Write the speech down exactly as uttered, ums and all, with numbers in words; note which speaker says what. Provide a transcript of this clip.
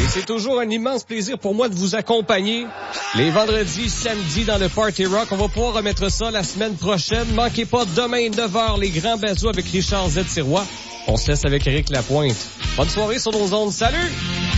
Speaker 1: C'est toujours un immense plaisir pour moi de vous accompagner les vendredis, samedis dans le Party Rock. On va pouvoir remettre ça la semaine prochaine. Manquez pas demain neuf heures les grands bazous avec Richard Z. Sirois. On se laisse avec Éric Lapointe. Bonne soirée sur nos ondes. Salut!